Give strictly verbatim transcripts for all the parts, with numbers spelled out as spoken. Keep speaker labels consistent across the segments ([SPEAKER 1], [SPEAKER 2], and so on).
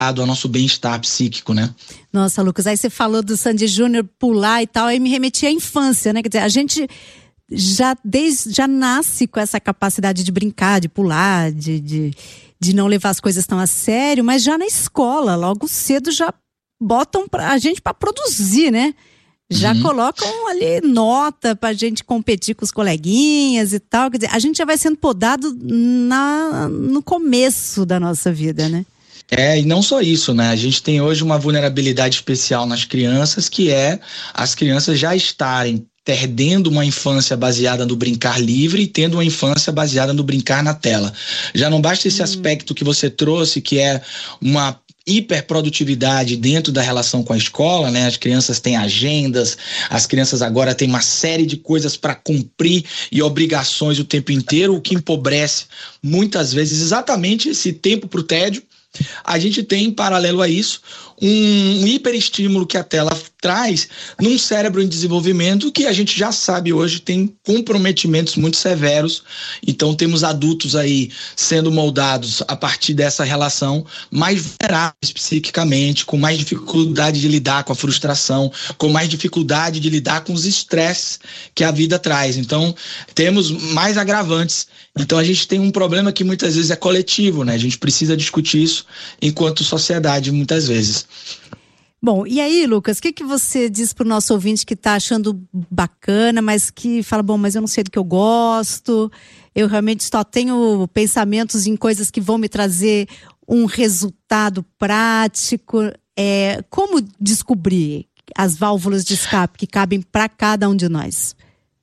[SPEAKER 1] ao nosso bem-estar psíquico, né?
[SPEAKER 2] Nossa, Lucas, aí você falou do Sandy Júnior pular e tal, aí me remetia à infância, né? Quer dizer, a gente já, desde, já nasce com essa capacidade de brincar, de pular, de, de, de não levar as coisas tão a sério, mas já na escola, logo cedo já botam pra, a gente para produzir, né? Já uhum. colocam ali nota pra gente competir com os coleguinhas e tal. Quer dizer, a gente já vai sendo podado na, no começo da nossa vida, né?
[SPEAKER 1] É, e não só isso, né? A gente tem hoje uma vulnerabilidade especial nas crianças, que é as crianças já estarem perdendo uma infância baseada no brincar livre e tendo uma infância baseada no brincar na tela. Já não basta esse hum. aspecto que você trouxe, que é uma hiperprodutividade dentro da relação com a escola, né? As crianças têm agendas, as crianças agora têm uma série de coisas para cumprir e obrigações o tempo inteiro, o que empobrece muitas vezes exatamente esse tempo para o tédio. A gente tem, em paralelo a isso, um hiperestímulo que a tela traz num cérebro em desenvolvimento que a gente já sabe hoje tem comprometimentos muito severos. Então temos adultos aí sendo moldados a partir dessa relação mais vulneráveis psiquicamente, com mais dificuldade de lidar com a frustração, com mais dificuldade de lidar com os estresses que a vida traz. Então temos mais agravantes. Então a gente tem um problema que muitas vezes é coletivo, né? A gente precisa discutir isso enquanto sociedade muitas vezes.
[SPEAKER 2] Bom, e aí, Lucas, o que, que você diz para o nosso ouvinte que está achando bacana, mas que fala, bom, mas eu não sei do que eu gosto, eu realmente só tenho pensamentos em coisas que vão me trazer um resultado prático. É, como descobrir as válvulas de escape que cabem para cada um de nós?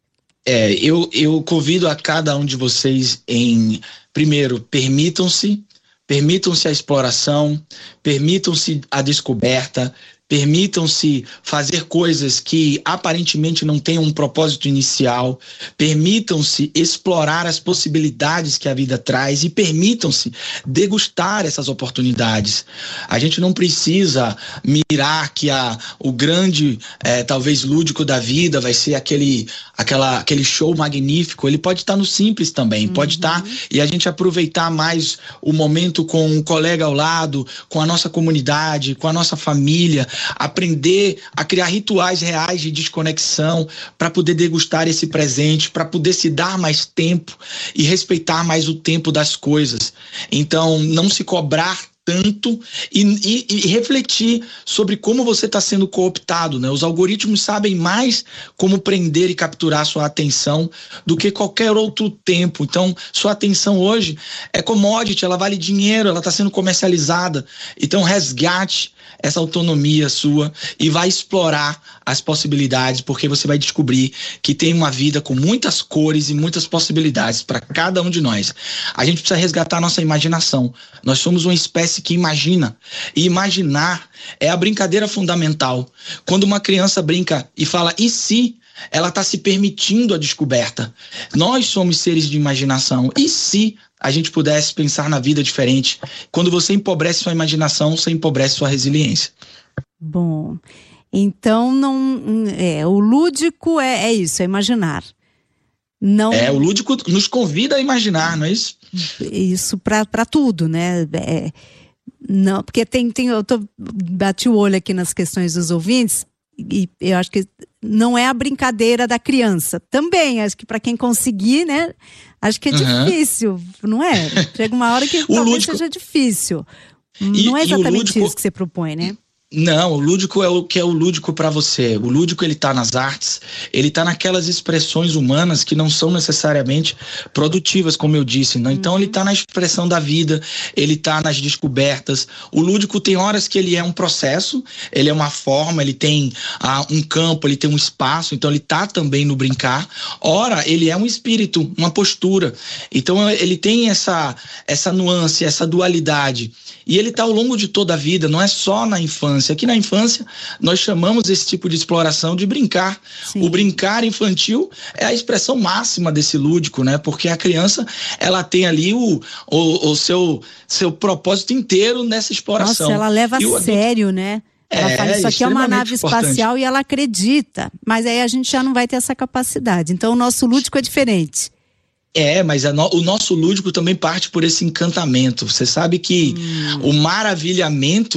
[SPEAKER 1] É, eu, eu convido a cada um de vocês em, primeiro, permitam-se, permitam-se a exploração, permitam-se a descoberta, permitam-se fazer coisas que aparentemente não tenham um propósito inicial, permitam-se explorar as possibilidades que a vida traz e permitam-se degustar essas oportunidades. A gente não precisa mirar que a, o grande, é, talvez lúdico da vida vai ser aquele, aquela, aquele show magnífico. Ele pode estar no simples também, uhum. pode estar, e a gente aproveitar mais o momento com um colega ao lado, com a nossa comunidade, com a nossa família, aprender a criar rituais reais de desconexão para poder degustar esse presente, para poder se dar mais tempo e respeitar mais o tempo das coisas. Então, não se cobrar tanto e, e, e refletir sobre como você está sendo cooptado, né? Os algoritmos sabem mais como prender e capturar sua atenção do que qualquer outro tempo. Então, sua atenção hoje é commodity, ela vale dinheiro, ela está sendo comercializada. Então, resgate essa autonomia sua e vai explorar as possibilidades, porque você vai descobrir que tem uma vida com muitas cores e muitas possibilidades para cada um de nós. A gente precisa resgatar nossa imaginação. Nós somos uma espécie que imagina, e imaginar é a brincadeira fundamental. Quando uma criança brinca e fala e se, ela está se permitindo a descoberta. Nós somos seres de imaginação. E se a gente pudesse pensar na vida diferente? Quando você empobrece sua imaginação, você empobrece sua resiliência.
[SPEAKER 2] Bom, então não, é, o lúdico é, é isso, é imaginar. Não...
[SPEAKER 1] É, o lúdico nos convida a imaginar, não é isso?
[SPEAKER 2] Isso para tudo, né? É, não, porque tem, tem, eu tô, bati o olho aqui nas questões dos ouvintes e eu acho que não é a brincadeira da criança. Também, acho que para quem conseguir, né? Acho que é uhum. difícil, não é? Chega uma hora que talvez lúdico... seja difícil. E, não é exatamente lúdico... isso que você propõe, né?
[SPEAKER 1] Não, o lúdico é o que é o lúdico para você. O lúdico, ele tá nas artes, ele tá naquelas expressões humanas que não são necessariamente produtivas, como eu disse, né? Então uhum. ele tá na expressão da vida, ele tá nas descobertas. O lúdico tem horas que ele é um processo, ele é uma forma, ele tem ah, um campo, ele tem um espaço, então ele tá também no brincar. Ora, ele é um espírito, uma postura. Então ele tem essa, essa nuance, essa dualidade. E ele tá ao longo de toda a vida, não é só na infância. Aqui na infância, nós chamamos esse tipo de exploração de brincar. Sim. O brincar infantil é a expressão máxima desse lúdico, né? Porque a criança, ela tem ali o, o, o seu, seu propósito inteiro nessa exploração.
[SPEAKER 2] Nossa, ela leva a adulto... sério, né? Ela é, fala, isso aqui é uma nave importante. Espacial e ela acredita. Mas aí a gente já não vai ter essa capacidade. Então o nosso lúdico é diferente.
[SPEAKER 1] É, mas a no, o nosso lúdico também parte por esse encantamento. Você sabe que hum. o maravilhamento